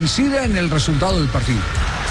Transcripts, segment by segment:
incide en el resultado del partido.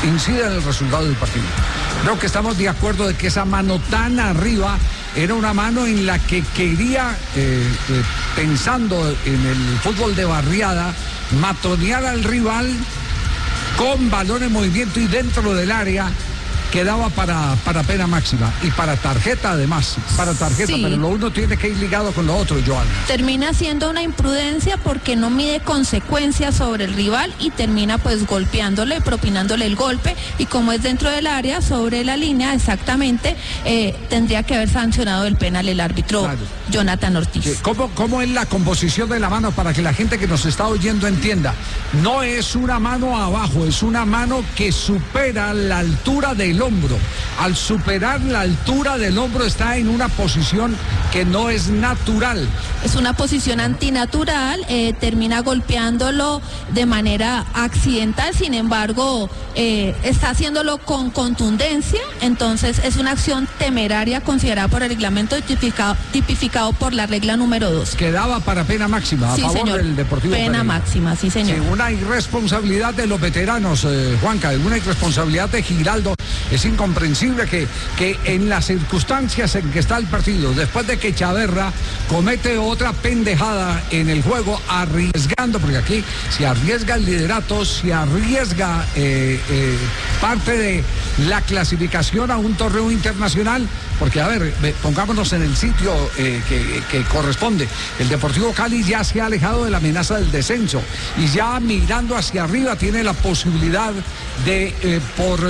Creo que estamos de acuerdo de que esa mano tan arriba era una mano en la que quería, pensando en el fútbol de barriada, matonear al rival con balón en movimiento y dentro del área, quedaba para pena máxima y para tarjeta además, sí. Pero lo uno tiene que ir ligado con lo otro, Joana. Termina siendo una imprudencia porque no mide consecuencias sobre el rival y termina pues golpeándole, propinándole el golpe, y como es dentro del área, sobre la línea exactamente, tendría que haber sancionado el penal el árbitro, claro. Jonathan Ortiz. ¿Cómo es la composición de la mano para que la gente que nos está oyendo entienda? No es una mano abajo, es una mano que supera la altura del hombro. Al superar la altura del hombro está en una posición que no es natural. Es una posición antinatural, termina golpeándolo de manera accidental, sin embargo, está haciéndolo con contundencia, entonces es una acción temeraria considerada por el reglamento tipificado por la regla número 2. Quedaba para pena máxima, sí, a favor señor. Del Deportivo Pena Pereira. Máxima, sí, señor. Sí, una irresponsabilidad de los veteranos, Juanca, una irresponsabilidad de Giraldo. Es incomprensible que en las circunstancias en que está el partido, después de que Chaverra comete otra pendejada en el juego, arriesgando, porque aquí se arriesga el liderato, se arriesga parte de la clasificación a un torneo internacional, porque a ver, pongámonos en el sitio que corresponde. El Deportivo Cali ya se ha alejado de la amenaza del descenso y ya mirando hacia arriba tiene la posibilidad de, por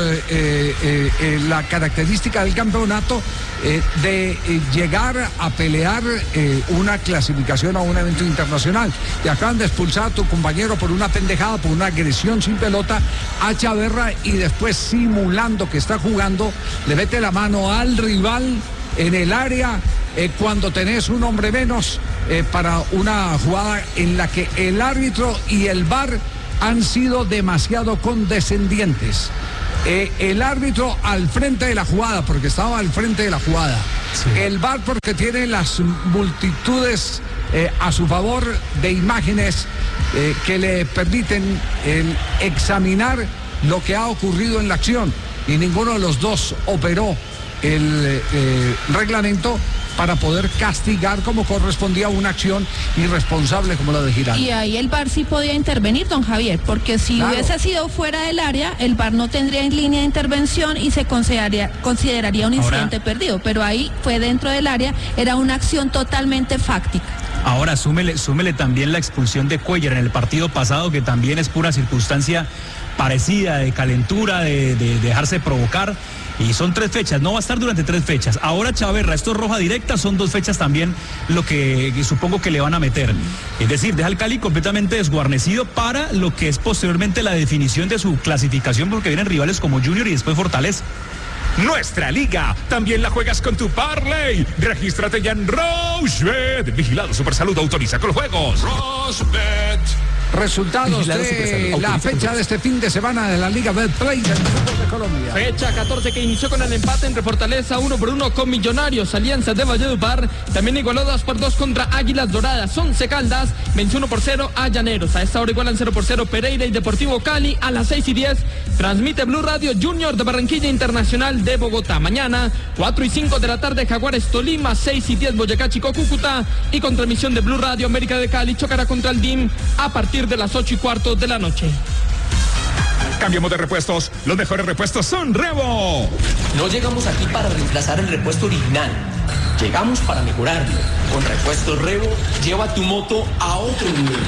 la característica del campeonato, de llegar a pelear una clasificación a un evento internacional. Y acaban de expulsar a tu compañero por una pendejada, por una agresión sin pelota a Chaverra, y después, simulando que está jugando, le mete la mano al rival en el área cuando tenés un hombre menos, para una jugada en la que el árbitro y el VAR han sido demasiado condescendientes. El árbitro al frente de la jugada, porque estaba al frente de la jugada. Sí. El VAR porque tiene las multitudes a su favor de imágenes que le permiten examinar lo que ha ocurrido en la acción. Y ninguno de los dos operó el reglamento para poder castigar como correspondía a una acción irresponsable como la de Giraldo. Y ahí el VAR sí podía intervenir, don Javier, porque si hubiese sido fuera del área, el VAR no tendría en línea de intervención y se consideraría un incidente perdido, pero ahí fue dentro del área, era una acción totalmente fáctica. Ahora súmele también la expulsión de Cuellar en el partido pasado, que también es pura circunstancia parecida, de calentura, de dejarse provocar. Y son 3 fechas, no va a estar durante 3 fechas. Ahora Chaverra, esto es roja directa, son 2 fechas también lo que supongo que le van a meter. Es decir, deja al Cali completamente desguarnecido para lo que es posteriormente la definición de su clasificación, porque vienen rivales como Junior y después Fortaleza. Nuestra liga también la juegas con tu Parley. Regístrate ya en Rochebet. Vigilado Supersalud, autoriza con juegos. Rochebet. Resultados de la fecha de este fin de semana de la Liga Betplay del fútbol de Colombia. Fecha 14 que inició con el empate entre Fortaleza 1-1 con Millonarios. Alianza de Valledupar también igualó 2-2 contra Águilas Doradas. 11 Caldas venció 1-0 a Llaneros. A esta hora igualan 0-0 Pereira y Deportivo Cali. A las 6:10 transmite Blue Radio Junior de Barranquilla, Internacional de Bogotá. Mañana 4:05 de la tarde Jaguares Tolima, 6:10 Boyacá Chico Cúcuta, y con transmisión de Blue Radio América de Cali chocará contra el DIM a partir de las 8:15 de la noche. Cambiamos de repuestos. Los mejores repuestos son Revo. No llegamos aquí para reemplazar el repuesto original. Llegamos para mejorarlo. Con Repuestos Revo, lleva tu moto a otro nivel.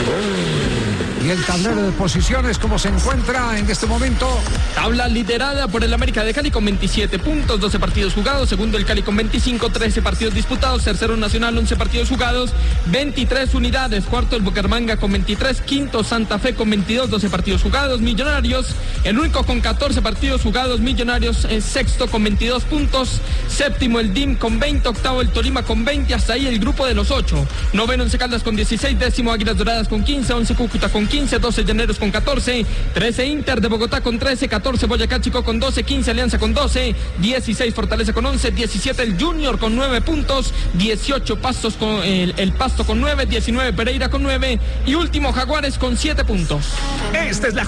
Y el tablero de posiciones, ¿cómo se encuentra en este momento? Tabla liderada por el América de Cali con 27 puntos, 12 partidos jugados. Segundo el Cali con 25, 13 partidos disputados. Tercero Nacional, 11 partidos jugados, 23 unidades. Cuarto el Bucaramanga con 23. Quinto Santa Fe con 22, 12 partidos jugados. Millonarios, el único con 14 partidos jugados. Millonarios es sexto con 22 puntos. Séptimo el DIM con 20. Octavo el Tolima con 20. Hasta ahí el grupo de los 8. Noveno Once Caldas con 16. Décimo Águilas Doradas con 15. 11 Cúcuta con 15, 12 Llaneros con 14, 13 Inter de Bogotá con 13, 14 Boyacá Chico con 12, 15 Alianza con 12, 16 Fortaleza con 11, 17 el Junior con 9 puntos, 18 Pastos con el Pasto con 9, 19 Pereira con 9 y último Jaguares con 7 puntos. Esta es la